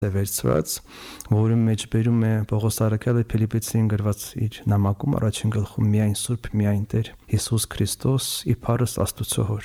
վերցված, որը մեջ բերում է Պողոս առաքյալը Փիլիպպեցին գրված իր նամակում առաջին գլխում միայն Սուրբ, միայն Տեր Հիսուս Քրիստոս իբարս Աստուծո Հոր։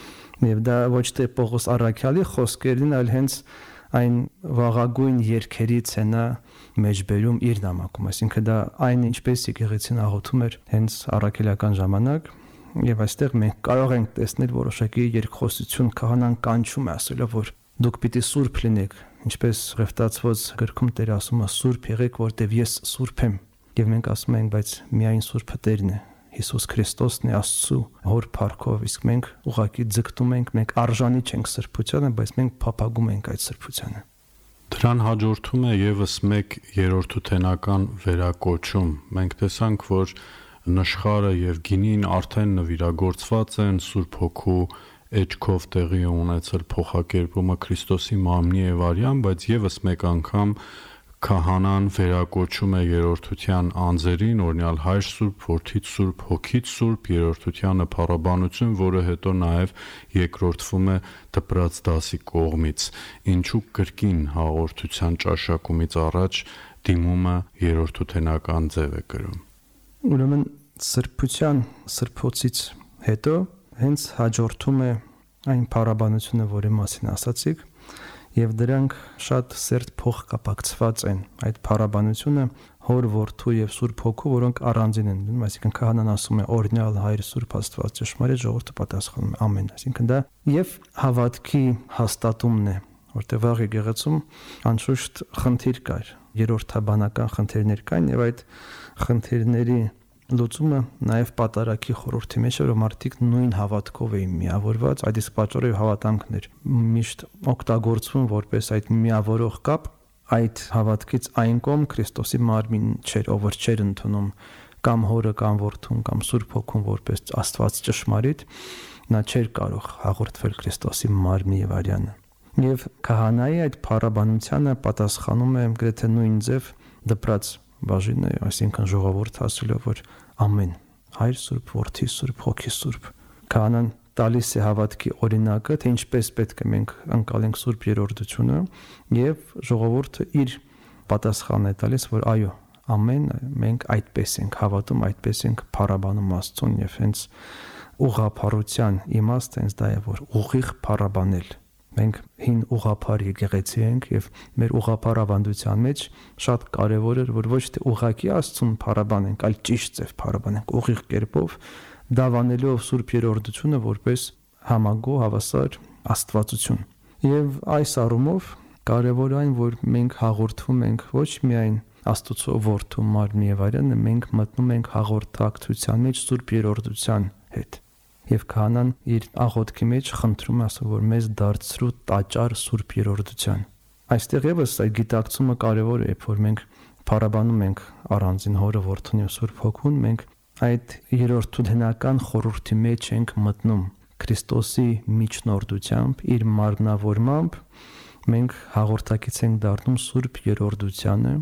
Եվ դա ոչ թե Պողոս առաքյալի խոսքերն, այլ հենց այն վաղագույն երգերից է նա մեջ բերում իր նամակում, այսինքն դա այն ինչպես եկեղեցին աղոթում էր հենց առաքելական ժամանակ, եւ այստեղ մենք կարող ենք տեսնել որոշակի երկխոսություն, քահանան կանչում է ասելով, որ դուք պիտի սուրբ լինեք, ինչպես Ղևտացված գրքում Տերը ասում է սուրբ եղեք, որտեվ ես սուրբ եմ, եւ մենք ասում ենք, բայց միայն սուրբը Տերն է, Հիսուս Քրիստոսն է Աստծո Հոր փառքով, իսկ մենք ուղղակի ձգտում ենք, մենք արժանի չենք սրբությանը, բայց մենք փափագում ենք այդ սրբությանը։ Դրան հաջորդում է եւս մեկ երրորդութենական վերակոչում։ Մենք տեսանք, որ նշխարը եւ գինին արդեն նվիրագործված են Սուրբ Հոգու էջքով տեղի ունեցել փոխակերպումը Քրիստոսի մարմնի եւ արյան, բայց եւս մեկ անգամ քահանան վերակոչում է երրորդության անձերին, օրինալ Հայր Սուրբ, Որդից Սուրբ, Հոգից Սուրբ, երրորդությանը փառաբանություն, որը հետո նաեւ երկրորդվում է դպրաց դասի կողմից։ Ինչու կրկին հաղորդության ճաշակումից առաջ դիմումը երրորդութենական ձև է կրում։ Ուրեմն սրբության սրբոցից հետո հենց հաջորդում է այն փառաբանությունը, որի մասին ասացիք, եւ դրանք շատ սերտ փոխկապակցված են։ Այդ փառաբանությունը Հոր, Որդու եւ Սուրբ Հոգու, որոնք առանձին են լինում, այսինքն քահանան ասում է օրինալ Հայր Սուրբ Աստված ճշմարիտ, ժողովուրդը պատասխանում է ամեն, այսինքն դա եւ հավատքի հաստատումն է, որտեղ վաղ եկեղեցում անշուշտ խնդիր կար, երրորդաբանական խնդիրներ կային եւ այդ խնդիրների լուծումը նաև պատարակի խորհրդի մեջ էր, որ մարդիկ նույն հավատքով էին միավորված, այդ իսկ պատճառով հավատամքն էր միշտ օգտագործվում որպես այդ միավորող կապ, այդ հավատքից այն կողմ Քրիստոսի մարմին չէր, ով չէր ընդունում կամ Հորը կամ Որդուն կամ Սուրբ Հոգուն որպես Աստված ճշմարիտ, նա չէր կարող հաղորդվել Քրիստոսի մարմնի եւ արյանը։ Եվ քահանայի այդ փառաբանությանը պատասխանում է գրեթե նույն ձև դպրաց բաժինը, այսինքն ժողովուրդ ասելով, որ ամեն Հայր Սուրբ, Որդի Սուրբ, Հոգի Սուրբ։ Քահանան տալիս է հավատքի օրինակը, թե ինչպես պետք է մենք անցալենք Սուրբ երրորդությունը, եւ ժողովուրդը իր պատասխանն է տալիս, որ այո, ամեն մենք այդպես ենք հավատում, այդպես ենք փառաբանում Աստծուն, եւ հենց ուղղափառության իմաստը հենց դա է, որ ուղիղ փառաբանել։ Մենք հին ուղղափառ եկեղեցի ենք եւ մեր ուղղափառ ավանդության մեջ շատ կարեւոր էր, որ ոչ թե ուղղակի Աստծուն փառաբանենք, այլ ճիշտ ձև փառաբանենք, ուղիղ կերպով, դավանելով Սուրբ երրորդությունը որպես համագո հավասար աստվածություն։ Եվ այս առումով կարեւոր այն, որ մենք հաղորդվում ենք ոչ միայն Աստծո Որդու մարմնի եւ արյանը, մենք մտնում ենք հաղորդակցության մեջ Սուրբ երրորդության հետ։ Եվ քահանան իր աղոթքի մեջ խնդրում է ասում, որ մեզ դարձրու տաճար Սուրբ երրորդության։ Այստեղ եւս այդ գիտակցումը կարեւոր է, որ մենք փառաբանում ենք առանձին Հորը, Որդուն եւ Սուրբ Հոգուն, մենք այդ երրորդութենական խորհրդի մեջ ենք մտնում Քրիստոսի միջնորդությամբ, իր մարմնավորմամբ մենք հաղորդակից ենք դառնում Սուրբ երրորդությանը,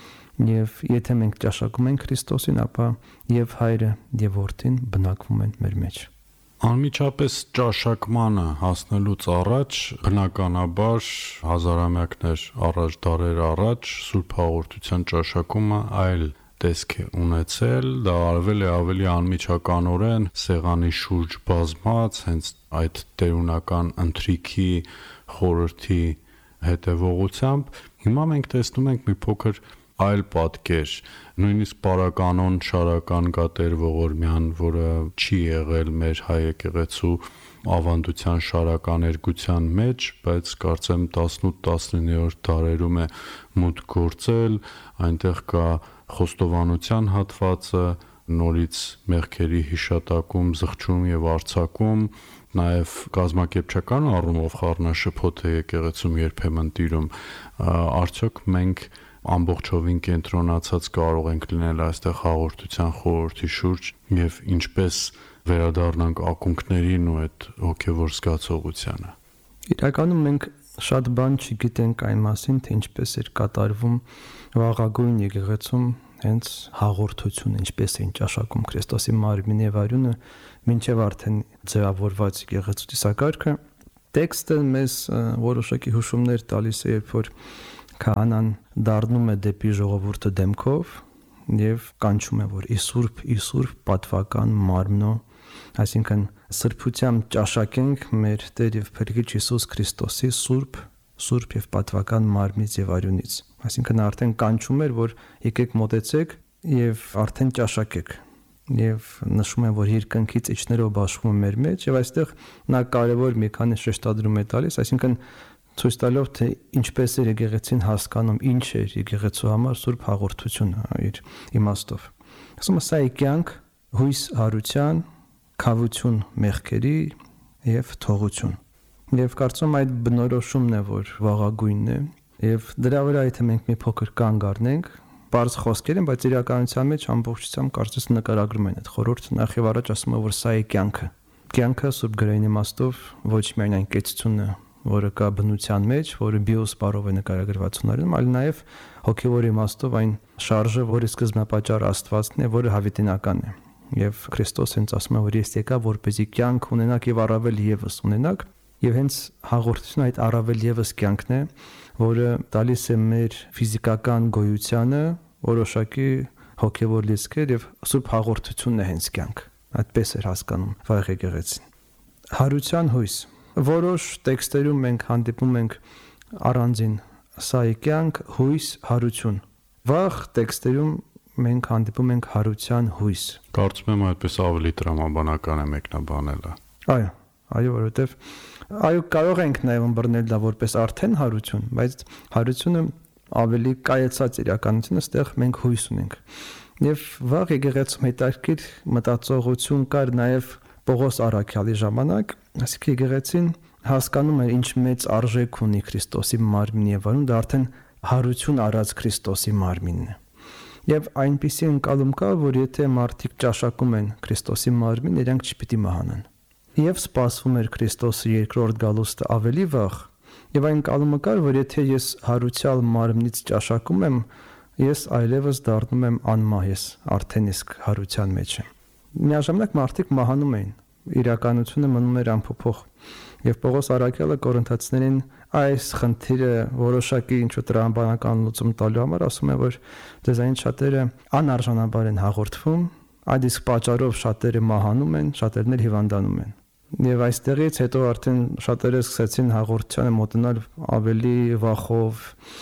եւ եթե մենք ճաշակում ենք Քրիստոսին, ապա եւ Հայրը եւ Որդին բնակվում են մեր մեջ։ Անմիջապես ճաշակմանը հասնելուց առաջ բնականաբար հազարամյակներ առաջ, դարեր առաջ Սուրբ հաղորդության ճաշակումը այլ տեսք է ունեցել, դա արվել է ավելի անմիջականորեն սեղանի շուրջ բազմած, հենց այդ տերունական ընթրիքի խորհրդի հետևողությամբ։ Հիմա մենք տեսնում ենք մի փոքր այլ պատկեր, նույնիսկ պարականոն շարական կա Տեր Ողորմյան, որը չի եղել մեր հայ եկեղեցու ավանդության շարական երգության մեջ, բայց կարծեմ 18-19-րդ դարերում է մուտք գործել, այնտեղ կա խոստովանության հատվածը, նորից մեղքերի հիշատակում, զղջում եւ արձակում, նաեւ կազմակերպչական առումով խառնաշփոթ է եկեղեցում երբեմն տիրում, արդյոք մենք ամբողջովին կենտրոնացած կարող ենք լինել այստեղ հաղորդության խորհրդի շուրջ եւ ինչպես վերադառնանք ակունքներին ու այդ հոգեվոր զգացողությանը։ Իրականում մենք շատ բան չգիտենք այն մասին, թե ինչպես էր կատարվում վաղագույն եկեղեցում հենց հաղորդությունը, ինչպես էին ճաշակում Քրիստոսի մարմինը եւ արյունը, մինչեւ արդեն ձևավորված եկեղեցու տեսակարգը։ Տեքստը մեզ որոշակի հուշումներ տալիս է, երբ որ քահանան դառնում է դեպի ժողովուրդը դեմքով եւ կանչում է, որ Իսուրբ պատվական մարմնո, այսինքն սրբությամբ ճաշակենք մեր Տեր եւ Փրկիչ Հիսուս Քրիստոսի սուրբ եւ պատվական մարմնից եւ արյունից։ Այսինքն արդեն կանչում էր, որ եկեք մոտեցեք եւ արդեն ճաշակեք։ Եվ նշում է, որ երկնքից իջներով բաշխում է մեր մեջ եւ այստեղ նա կարևոր մի քանի շեշտադրում է տալիս, այսինքն ցույց տալով, թե ինչպես է եկեղեցին հասկանում, ինչ է եկեղեցու համար սուրբ հաղորդությունը իր իմաստով։ Ասում է, սա է կյանք, հույս հարության, քավություն մեղքերի եւ թողություն։ Եվ կարծում այդ բնորոշումն է, որ վաղագույնն է, եւ դրա վրա եթե մենք մի փոքր կանգ առնենք, բարձ խոսքեր են, բայց իրականության մեջ ամբողջությամբ կարծես նկարագրում են այդ խորհուրդը, նախ եւ առաջ ասում է, որ սա է կյանքը։ Կյանքը սուրբ գրային իմաստով ոչ միայն այն կեցությունը, որը կա բնության մեջ, որը բիոս բարով է նկարագրված ունարում, այլ նաեւ հոգեվոր իմաստով այն շարժը, որի սկզբնապատճառը Աստվածն է, որը հավիտենական է։ Եվ Քրիստոս հենց ասում է, որ ես եկա, որպեսզի կյանք ունենաք եւ առավել եւս ունենաք, եւ հենց հաղորդությունը այդ առավել եւս կյանքն է, որը տալիս է մեր ֆիզիկական գոյությանը որոշակի հոգեվոր լիցքեր եւ սուրբ հաղորդությունն է հենց կյանք։ Այդպես էր հասկանում վաղ եկեղեցին։ Հարության հույս։ Որոշ տեքստերում մենք հանդիպում ենք առանձին սա է կյանք, հույս, հարություն։ Վաղ տեքստերում մենք հանդիպում ենք հարության հույս։ Կարծում եմ այդպես ավելի տրամաբանական է մեկնաբանելը։ Այո, որովհետև կարող ենք նաև ըմբռնել դա որպես արդեն հարություն, բայց հարությունը ավելի կայացած իրականություն, այստեղ մենք հույս ունենք։ Եվ վաղ եկեղեցում հետաքրքիր մտածողություն կար նաև Պողոս առաքյալի ժամանակ, այսինքն եկեղեցին հասկանում էր ինչ մեծ արժեք ունի Քրիստոսի մարմինի եւ արյուն, դա արդեն հարություն արած Քրիստոսի մարմինն է։ Եվ այնպիսի ընկալում կա, որ եթե մարդիկ ճաշակում են Քրիստոսի մարմին, իրենք չպիտի մահանան։ Եվ սպասվում էր Քրիստոսի երկրորդ գալուստը ավելի վաղ, եւ այն կալումը կար, որ եթե ես հարուցյալ մարմնից ճաշակում եմ, ես այլևս դառնում եմ անմահ, ես արդեն իսկ հարության մեջ եմ։ Միաժամանակ մարդիկ մահանում էին, իրականությունը մնում էր անփոփոխ։ Եվ Պողոս առաքյալը Կորինթացիներին այս խնդիրը որոշակի ինչ-որ տրամաբանական լուծում տալու համար ասում է, որ դեզային շատերը անարժանաբար են հաղորդվում, այդ իսկ պատճառով շատերը մահանում են, շատերն էլ հիվանդանում են։ Եվ այստեղից հետո արդեն շատերը սկսեցին հաղորդությանը մոտենալ ավելի վախով,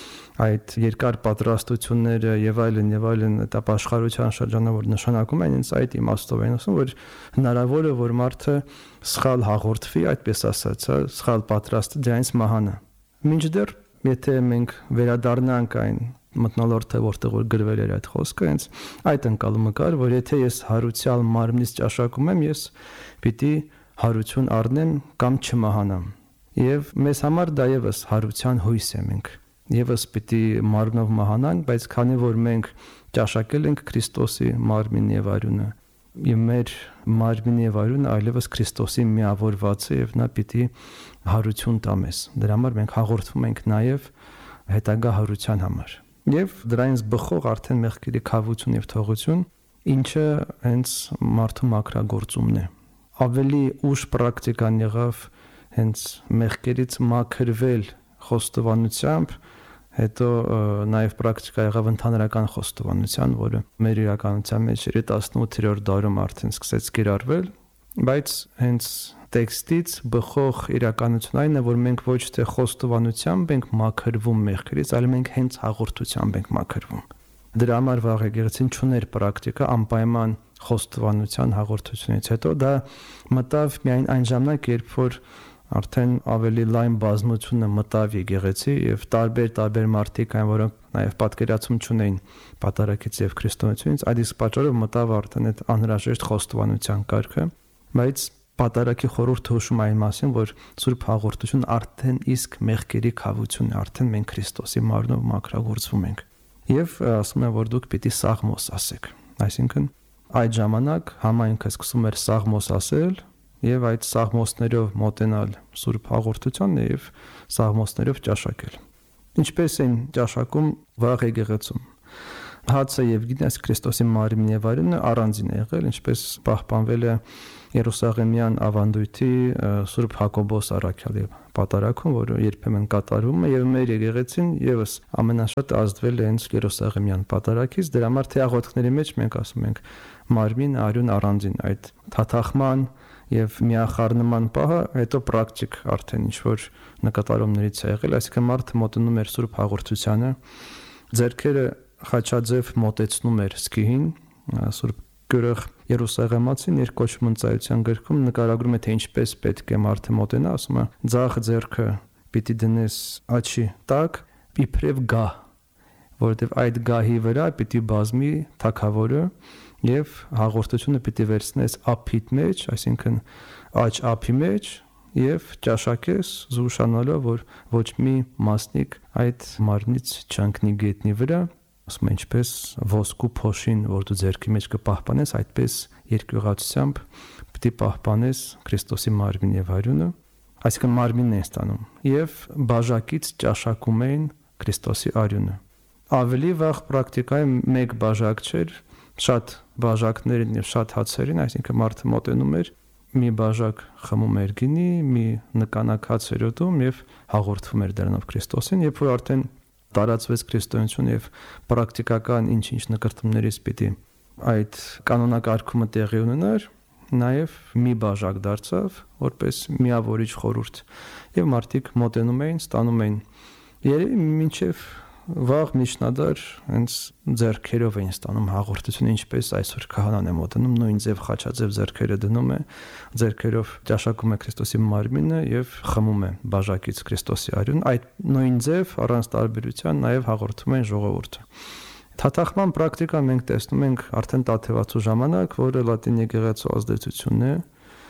այդ երկար պատրաստությունները եւ այլն, այդ ապաշխարության շրջանը, որ նշանակում են, ինձ այդ իմաստով են ասում, որ հնարավոր է, որ մարդը սխալ հաղորդվի, այդպես ասած, սխալ պատրաստը դրանից մահանա։ Մինչդեռ, եթե մենք վերադառնանք այն մթնոլորտը, որտեղ որ գրվել էր այդ խոսքը, հենց այդ ընկալումը կար, որ եթե ես հարուցյալ մարմնից ճաշակում եմ, ես պիտի հարություն առնեմ կամ չմահանամ։ Եվ մեզ համար դա եւս հարության հույս է, մենք եւս պիտի մարմնով մահանանք, բայց քանի որ մենք ճաշակել ենք Քրիստոսի մարմին եւ արյունը, եւ մեր մարմինը եւ արյունը այլևս Քրիստոսի միավորված է եւ նա պիտի հարություն տա մեզ։ Դրա համար մենք հաղորդվում ենք նաեւ հետագա հարության համար։ Եվ դրանից բխող արդեն մեղքերի քավություն եւ թողություն, ինչը հենց մարդու մաքրագործումն է։ Ավելի ուշ պրակտիկան եղավ հենց մեղքերից մաքրվել խոստովանությամբ, հետո նաև պրակտիկա եղավ ընդհանրական խոստովանության, որը մեր իրականության մեջ 18-րդ դարում արդեն սկսեց կիրառվել, բայց հենց տեքստից բխող իրականություն այն է, որ մենք ոչ թե խոստովանությամբ ենք մաքրվում մեղքերից, այլ մենք հենց հաղորդությամբ ենք մաքրվում։ Դրա համար վաղ եկեղեցին չուներ պրակտիկա անպայման խոստովանության հաղորդությունից հետո, դա մտավ միայն այն ժամանակ, երբ որ արդեն ավելի լայն բազմությունը մտավ եկեղեցի եւ տարբեր մարդիկ այն, որոնք նաեւ պատկերացում չունեին պատարագից եւ քրիստոնեությունից, այդ իսկ պատճառով մտավ արդեն այդ անհրաժեշտ խոստովանության կարգը, բայց պատարագի խորհուրդը հուշում այն մասին, որ սուրբ հաղորդությունը արդեն իսկ մեղքերի քավություն է, արդեն մենք Քրիստոսի մարմնով մաքրագործվում ենք։ Եվ ասում է, որ դուք պիտի սաղմոս ասեք, այսինքն այդ ժամանակ համայնքը սկսում էր սաղմոս ասել եւ այդ սաղմոսներով մոտենալ սուրբ հաղորդությանն եւ սաղմոսներով ճաշակել։ Ինչպես են ճաշակում վաղ եկեղեցում։ Հացը եւ գինը, այս Քրիստոսի մարմինն եւ արյունը առանձին է եղել, ինչպես պահպանվել է Երուսաղեմյան ավանդույթի Սուրբ Հակոբոս առաքյալի պատարագում, որը երբեմն կատարվում է եւ մեր եկեղեցին եւս ամենաշատ ազդվել է հենց Երուսաղեմյան պատարագից։ Դրա համար թե աղոթքների մեջ մենք ասում ենք մարմին, արյուն առանձին, այդ թաթախման եւ միախառնման պահը հետո պրակտիկ արդեն ինչ որ նկատառումներից է եղել, այսինքն մարդը մոտենում էր Սուրբ Հաղորդությանը, ձեռքերը խաչաձև մոտեցնում էր սկիհին, Սուրբ Գորգ Երուսաղեմացին իր կոչմունծայության գրքում նկարագրում է թե ինչպես պետք է մարդը մոտենա, ասում է ձախ ձեռքը պիտի դնես աչի տակ, իբրև գահ, որովհետև այդ գահի վրա պիտի բազմի թագավորը եւ հաղորդությունը պիտի վերցնես ափիդ մեջ, այսինքն աջ ափի մեջ եւ ճաշակես զուշանալով որ ոչ մի մասնիկ այդ մարմնից չընկնի գետնի վրա, ասում են ինչպես ոսկու փոշին, որ դու ձեռքի մեջ կպահպանես, այդպես երկյուղացությամբ պիտի պահպանես Քրիստոսի մարմին եւ արյունը, այսինքն մարմինն են ստանում եւ բաժակից ճաշակում էին Քրիստոսի արյունը։ Ավելի վաղ պրակտիկայի մեկ բաժակ չէր, շատ բաժակներին եւ շատ հացերին, այսինքն մարդը մոտենում էր, մի բաժակ խմում էր գինի, մի նկանակ հաց էր ուտում եւ հաղորդում էր դրանով Քրիստոսին, երբ որ արդեն տարածվեց քրիստոնեություն եւ պրակտիկական ինչ-ինչ նկարտումներից պիտի այդ կանոնակարգումը տեղի ունենար, նաեւ մի բաժակ դարձավ որպես միավորիչ խորհուրդ եւ մարդիկ մոտենում էին, ստանում էին երևի մինչեւ վաղ միջնադար հենց ձեռքերով էին ստանում հաղորդությունը, ինչպես այսօր քահանան է մոտենում, նույն ձև խաչաձև ձեռքերը դնում է, ձեռքերով ճաշակում է Քրիստոսի մարմինը եւ խմում է բաժակից Քրիստոսի արյուն, այդ նույն ձև առանց տարբերության նաեւ հաղորդում են ժողովուրդը։ Թաթախման պրակտիկան մենք տեսնում ենք արդեն Տաթևացու ժամանակ, որը լատին եկեղեցու ազդեցությունն է,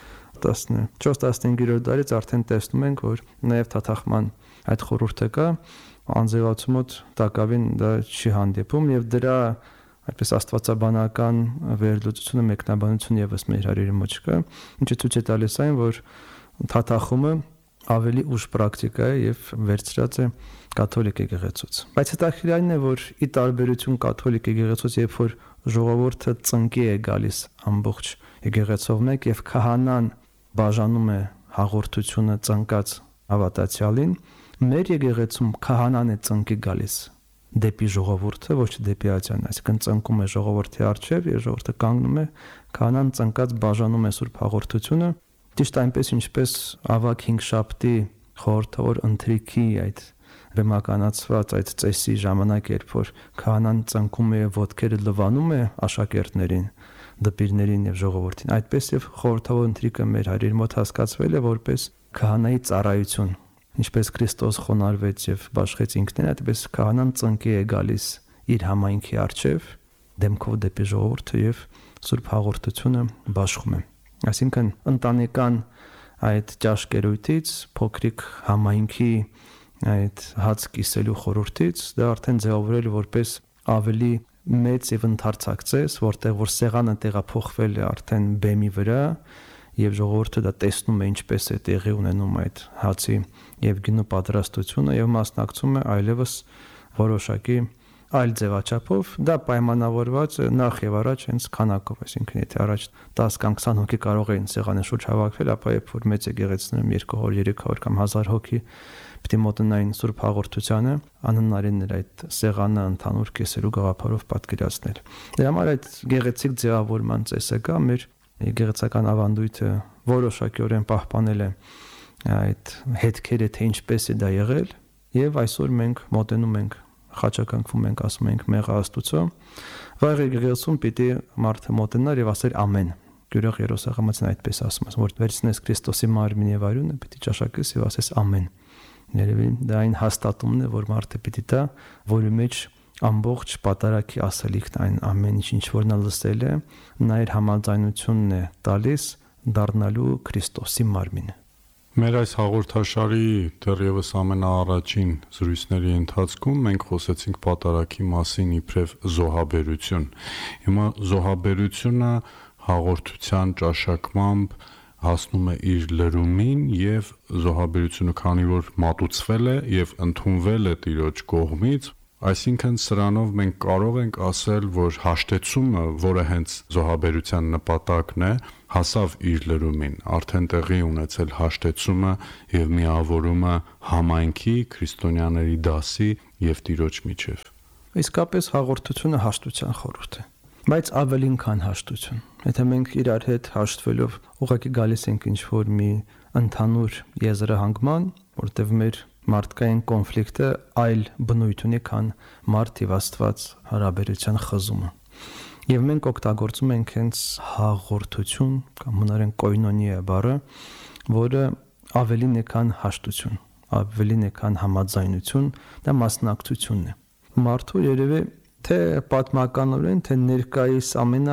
14-15-րդ դարից արդեն տեսնում ենք, որ նաեւ թաթախման այդ խորհուրդը կա, անձևացու մոտ տակավին դա չի հանդիպում եւ դրա այդպես աստվածաբանական վերլուծությունը մեկնաբանություն եւս մեր հարերի մեջ կա, ինչը ցույց է տալիս այն, որ թաթախումը ավելի ուշ պրակտիկա է եւ վերցրած է կաթոլիկ եկեղեցուց։ Բայց հետաքրքիրն է, որ ի տարբերություն կաթոլիկ եկեղեցուց, երբ որ ժողովուրդը ծնկի է գալիս ամբողջ եկեղեցով մեկ եւ քահանան բաժանում է հաղորդությունը ծնկած հավատացյալին, մեր եկեղեցում քահանան է ծնկի գալիս դեպի ժողովուրդը, ոչ դեպի աջան, այսինքն ծնկում է ժողովրդի առջև, եւ ժողովուրդը կանգնում է, քահանան ծնկած բաժանում է Սուրբ Հաղորդությունը, ճիշտ այնպես ինչպես ավակ 5 շաբթի խորհրդավոր ընթրիքի այդ բեմականացված այդ ծեսի ժամանակ, երբ որ քահանան ծնկում է եւ ոտքերը լվանում է աշակերտներին, դպիրներին եւ ժողովրդին, այդպես եւ խորհրդավոր ընթրիկը մեր հարերի մոտ հասկացվել է որպես քահանայի ծառայություն, ինչպես Քրիստոս խոնարհվեց եւ բաշխեց ինքն, այդպես քահանան ծնկի է գալիս իր համայնքի առջև դեմքով դեպի ժողովուրդը եւ Սուրբ Հաղորդությունը բաշխում է։ Այսինքն ընտանեկան այդ ճաշկերույթից, փոքրիկ համայնքի այդ հաց կիսելու խորհրդից դա արդեն ձևավորել որպես ավելի մեծ եւ ընդարձակ ծես, որտեղ որ սեղանը տեղափոխվել է արդեն բեմի վրա եւ ժողովուրդը դա տեսնում է ինչպես է տեղի ունենում այդ հացի եւ գինու պատրաստությունը եւ մասնակցում է այլևս որոշակի այլ ձևաչափով, դա պայմանավորված է նախ եւ առաջ հենց քանակով, այսինքն եթե առաջ 10 կամ 20 հոգի կարող էին սեղանի շուրջ հավաքվել, ապա երբ որ մեծ եկեղեցիներում 200, 300 կամ 1000 հոգի պիտի մոտնային Սուրբ Հաղորդությանը, անհնարին էր այդ սեղանը ընդհանուր կեսելու գաղափարով պատկերացնել։ Դրա համար այդ գեղեցիկ ձևավորման ծեսը կա, մեր եկեղեցական ավանդույթը որոշակիորեն պահպանել է այդ հետքերը, թե ինչպես է դա եղել, եւ այսօր մենք մոտենում ենք, խաչակնքվում ենք, ասում ենք մեղա Աստուծո, վաղ եկեղեցում պիտի մարդը մոտենար եւ ասեր ամեն։ Գյուրեղ Երուսաղեմացին այդպես ասում է, որ վերցնես Քրիստոսի մարմին եւ արյունը, պիտի ճաշակես եւ ասես ամեն։ Ներևի դա այն հաստատումն է, որ մարդը պիտի տա, որի մեջ ամբողջ պատարագի ասելիքն այն ամեն ինչ որ նա լսել է, նա իր համաձայնությունն է տալիս դառնալու Քրիստոսի մարմինը։ Մեր այս հաղորդաշարի դեռևս ամենաառաջին զրույցների ընթացքում մենք խոսեցինք պատարագի մասին իբրև զոհաբերություն։ Հիմա զոհաբերությունը հաղորդության ճաշակմամբ հասնում է իր լրումին եւ զոհաբերությունը քանի որ մատուցվել է եւ ընդունվել է Տիրոջ կողմից, Այսինքն սրանով մենք կարող ենք ասել, որ հաշտեցումը, որը հենց զոհաբերության նպատակն է, հասավ իր լրումին, արդեն տեղի ունեցել հաշտեցումը եւ միավորումը համայնքի, քրիստոնյաների դասի եւ Տիրոջ միջև։ Իսկապես հաղորդությունը հաշտության խորհուրդ է, բայց ավելին քան հաշտություն։ Եթե մենք իրար հետ հաշտվելով ուղղակի գալիս ենք ինչ-որ մի ընդհանուր եզրահանգման, որտեղ մեր մարդկային կոնֆլիկտը այլ բնույթ ունի, քան մարդ եւ Աստված հարաբերության խզումը։ Եվ մենք օգտագործում ենք հենց հաղորդություն կամ հունարեն կոյնոնիա բառը, որը ավելին է քան հաշտություն, ավելին է քան համաձայնություն, դա մասնակցությունն է։ Մարդու երևի թե պատմականորեն, թե ներկայիս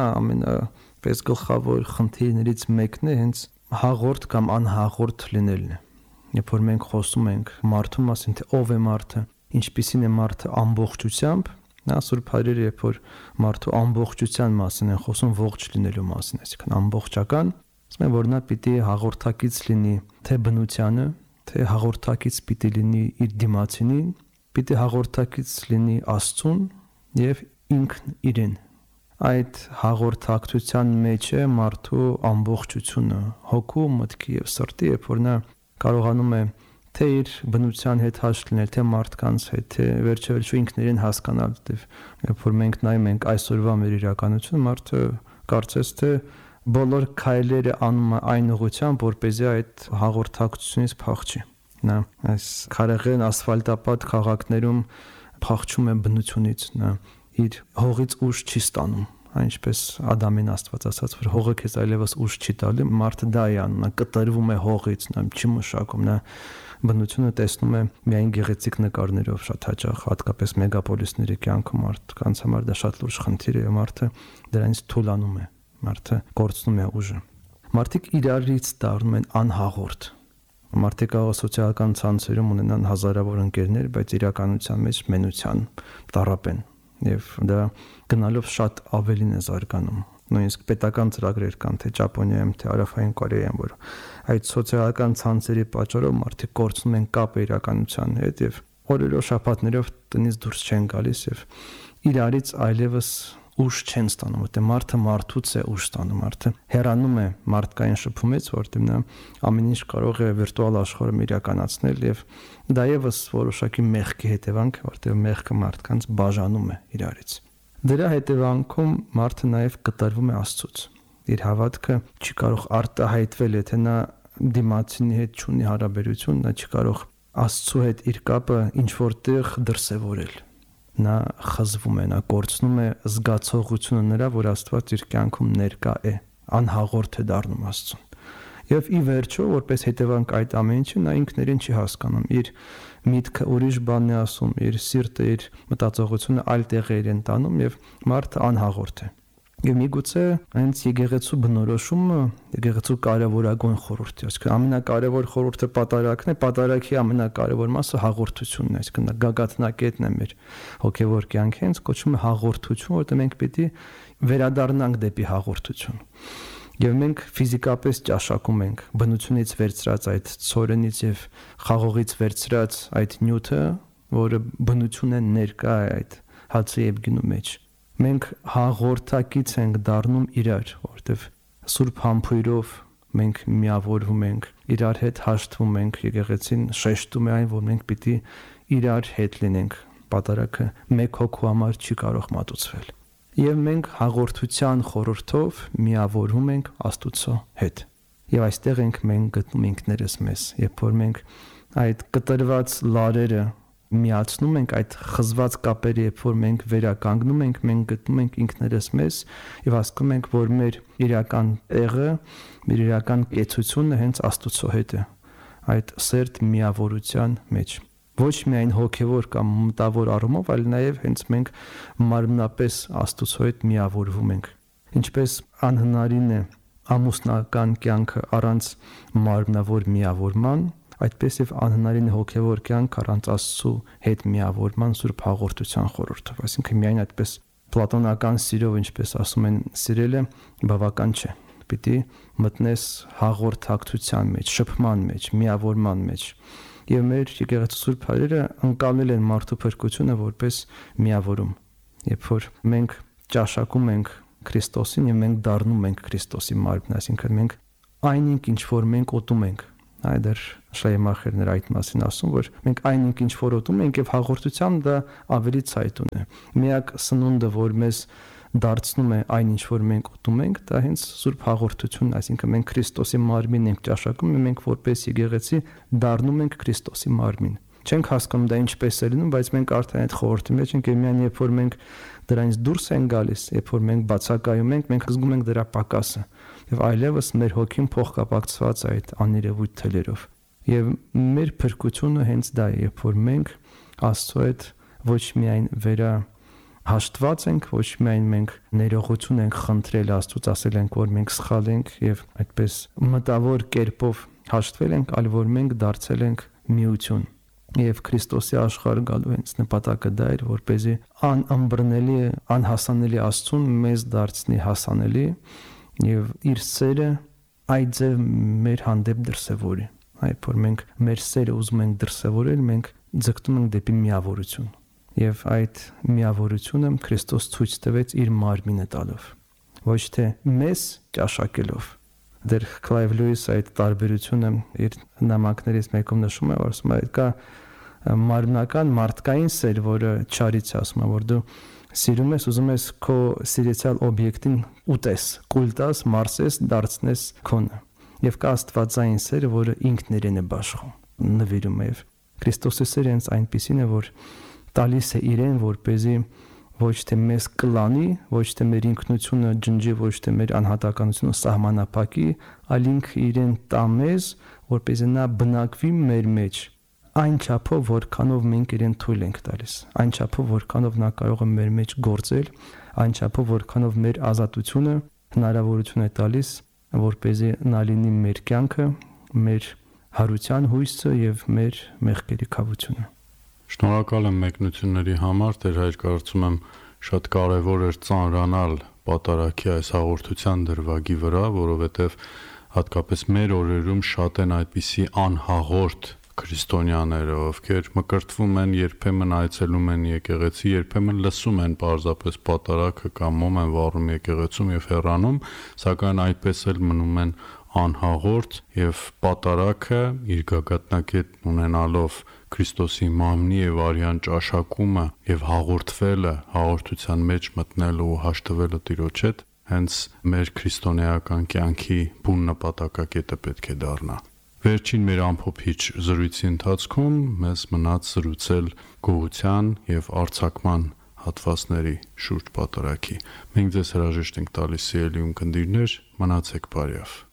ամենապես գլխավոր խնդիրներից մեկն է հենց հաղորդ կամ անհաղորդ լինելն է։ Երբ որ մենք խոսում ենք մարդու մասին, թե ով է մարդը, ինչպիսին է մարդը ամբողջությամբ, նա Սուրբ Հայրերը երբ որ մարդու ամբողջության մասին են խոսում, ողջ լինելու մասին, այսինքն ամբողջական, ասում են, որ նա պիտի հաղորդակից լինի թե բնությանը, թե հաղորդակից պիտի լինի իր դիմացինին, պիտի հաղորդակից լինի Աստծուն եւ ինքն իրեն։ Այդ հաղորդակցության մեջ է մարդու ամբողջությունը, հոգու, մտքի եւ սրտի, երբ որ նա կարողանում է թե իր բնության հետ հաշտ լինել, թե մարդկանց հետ, թե վերջերս ինքն իրեն հասկանալ, երբ որ մենք նայում ենք այսօրվա մեր իրականությունը, մարդը կարծես թե բոլոր քայլերը անում է այն ուղղությամբ, որպեսզի այդ հաղորդակցությունից փախչի։ Նա այս քարեղեն ասֆալտապատ քաղաքներում փախչում է բնությունից, նա իր հողից ուժ չի ստանում, այնպես Ադամին Աստված ասաց, որ հողը քեզ այլևս ուժ չի տալի, մարդը դա է անում, նա կտրվում է հողից, նա չի մշակում, նա բնությունը տեսնում է միայն գեղեցիկ նկարներով շատ հաճախ, հատկապես մեգապոլիսների կյանքում մարդկանց համար դա շատ լուրջ խնդիր է, մարդը դրանից թուլանում է, մարդը կորցնում է ուժը։ Մարդիկ իրարից դառնում են անհաղորդ։ Մարդիկ կարող սոցիալական ցանցերում ունենան հազարավոր ընկերներ, բայց իրականության մեջ մենության տառապեն եւ դա գնալով շատ ավելին է զարգանում։ Նույնիսկ պետական ծրագրեր կան թե Ճապոնիայում, թե Հարավային Կորեայում, որ այդ սոցիալական ցանցերի պատճառով մարդիկ կորցնում են կապը իրականության հետ եւ օրերով, շաբաթներով տնից դուրս չեն գալիս եւ իրարից այլևս ուժ չեն ստանում, որտեղ մարդը մարդուց է ուժ ստանում, մարդը հեռանում է մարդկային շփումից, որտեղ նա ամեն ինչ կարող է վիրտուալ աշխարհում իրականացնել եւ դա եւս որոշակի մեղքի հետևանք է, որտեղ մեղքը մարդկանց բաժանում է իրարից։ Դրա հետևանքում մարդը նաեւ կտրվում է Աստծուց։ Իր հավատքը չի կարող արտահայտվել, եթե նա դիմացինի հետ չունի հարաբերություն, նա չի կարող Աստծու հետ իր կապը ինչ որտեղ դրսևորել։ Նա խզվում է, նա կորցնում է զգացողությունը նրա, որ Աստված իր կյանքում ներկա է, անհաղորդ է դառնում Աստծուն։ Եվ ի վերջո, որպես հետևանք այդ ամեն ինչի, նա ինքներին չի հասկանում, իր միտքը ուրիշ բան է ասում, իր սիրտը, իր մտածողությունը այլ տեղեր են տանում եւ մարդը անհաղորդ է։ Եվ միգուցե այնց եկեղեցու բնորոշումը եկեղեցու կարևորագույն խորհուրդը, այսինքն ամենակարևոր խորհուրդը պատարագն է, պատարագի ամենակարևոր մասը հաղորդությունն է, այսինքն գագաթնակետն է մեր հոգևոր կյանքի, հենց կոչվում է հաղորդություն, որտեղ մենք պիտի վերադառնանք դեպի հաղորդություն։ Եվ մենք ֆիզիկապես ճաշակում ենք բնությունից վերցրած այդ ցորենից եւ խաղողից վերցրած այդ նյութը, որը բնությունն է ներկա է այդ հացի եւ գինու մեջ։ Մենք հաղորդակից ենք դառնում իրար, որովհետև Սուրբ համբույրով մենք միավորվում ենք, իրար հետ հաշտվում ենք, եկեղեցին շեշտում է այն, որ մենք պիտի իրար հետ լինենք, պատարագը մեկ հոգու համար չի կարող մատուցվել։ Եվ մենք հաղորդության խորհրդով միավորվում ենք Աստծո հետ։ Եվ այստեղ ենք մենք գտնում ինքներս մեզ, երբ որ մենք այդ կտրված լարերը միացնում ենք, այդ խզված կապերը, երբ որ մենք վերականգնում ենք, մենք գտնում ենք ինքներս մեզ եւ հասկանում ենք, որ մեր իրական տեղը, մեր իրական կեցությունը հենց Աստծո հետ է, այդ սերտ միավորության մեջ։ Ոչ միայն հոգևոր կամ մտավոր առումով, այլ նաեւ հենց մենք մարմնապես Աստծո հետ միավորվում ենք։ Ինչպես անհնարին է ամուսնական կյանքը առանց մարմնավոր միավորման, այդպես եւ անհնարին է հոգևոր կյանք առանց Աստծո հետ միավորման Սուրբ հաղորդության խորհրդով։ Այսինքն միայն այդպես պլատոնական սիրով, ինչպես ասում են, սիրելը բավական չէ։ Պիտի մտնես հաղորդակցության մեջ, շփման մեջ, միավորման մեջ։ Եվ մեր եկեղեցու սուրբ հայրերը ընկալել են մարդու փրկությունը որպես միավորում։ Երբ որ մենք ճաշակում ենք Քրիստոսին եւ մենք դառնում ենք Քրիստոսի մարմին, այսինքն մենք այնինք ինչ որ մենք ուտում ենք, այդեր Շլեյմախերն այդ մասին ասում, որ մենք այնինք ինչ որ ուտում ենք եւ հաղորդության դա ավելի ցայտուն է։ Միակ սնունդը, որ մեզ դարձնում է այն ինչ որ մենք ուտում ենք, դա հենց սուրբ հաղորդությունն, այսինքն մենք Քրիստոսի մարմինն ենք ճաշակում եւ մենք որպես եկեղեցի դառնում ենք Քրիստոսի մարմին։ Չենք հասկանում դա ինչպես է լինում, բայց մենք արդեն այդ խորհրդի մեջ ենք եւ միայն երբ որ մենք դրանից դուրս ենք գալիս, երբ որ մենք բացակայում ենք, մենք զգում ենք դրա պակասը եւ այլևս մեր հոգին փոխկապակցված է այդ աներևույթ թելերով։ Եվ մեր փրկությունը հենց դա է, երբ որ մենք Աստծո հետ ոչ միայն հաշտված ենք, ոչ միայն մենք ներողություն ենք խնդրել Աստծուց, ասել ենք, որ մենք սխալ ենք եւ այդպես մտավոր կերպով հաշտվել ենք, այլ որ մենք դարձել ենք միություն։ Եվ Քրիստոսի աշխարհ գալու հենց նպատակը դա էր, որպեսզի անըմբռնելի, անհասանելի Աստծուն մեզ դարձնի հասանելի եւ իր սերը այդ ձև մեր հանդեպ դրսևորի։ Այդ որ մենք մեր սերը ուզում ենք դրսևորել, մենք ձգտում ենք դեպի միավորություն։ Եվ այդ միավորությունը Քրիստոս ցույց տվեց իր մարմինը տալով, ոչ թե մեզ ճաշակելով։ Դեր Clive Lewis այդ տարբերությունը իր նամակներից մեկում նշում է, որ ասում է, այդ կա մարմնական մարդկային սեր, որը չարից ասում է, որ դու սիրում ես, ուզում ես քո սիրեցյալ օբյեկտին ուտես, կուլ տաս, մարսես, դարձնես քոնը։ Եվ կա աստվածային սերը, որը ինքն իրեն է բաշխում, նվիրում է։ Եվ Քրիստոսի սերը հենց այնպիսին է, որ տալիս է իրեն, որպեսզի ոչ թե մեզ կլանի, ոչ թե մեր ինքնությունը ջնջի, ոչ թե մեր անհատականությունը սահմանափակի, այլ ինքը իրեն տա մեզ, որպեսզի նա բնակվի մեր մեջ, այն չափով, որքանով մենք իրեն թույլ ենք տալիս, այն չափով, որքանով նա կարող է մեր մեջ գործել, այն չափով, որքանով մեր ազատությունը հնարավորություն է տալիս, որպեսզի նա լինի մեր կյանքը, մեր հարության հույսը եւ մեր մեղքերի քավությունը։ Շնորհակալ եմ մեկնությունների համար, Տեր հայր, կարծում եմ շատ կարևոր էր ծանրանալ պատարագի այս հաղորդության դրվագի վրա, որովհետև հատկապես մեր օրերում շատ են այդպիսի անհաղորդ քրիստոնյաները, ովքեր մկրտվում են, երբեմն այցելում են եկեղեցի, երբեմն լսում են պարզապես պատարագը կամ մոմ են վառում եկեղեցում եւ հեռանում, սակայն այդպես էլ մնում են անհաղորդ եւ պատարագը իր գագաթնակետ ունենալով Քրիստոսի մամնի եւ արյան ճաշակումը եւ հաղորդվելը, հաղորդության մեջ մտնելը ու հաշտվելը Տիրոջ հետ, հենց մեր քրիստոնեական կյանքի բուն նպատակակետը պետք է դառնա։ Վերջին մեր ամփոփիչ զրույցի ընթացքում մեզ մնաց զրուցել գողության եւ արձակման հատվածների շուրջ պատարագի։ Մենք ձեզ հրաժեշտ ենք տալիս, սիրելի ունկնդիրներ, մնացեք բարյավ։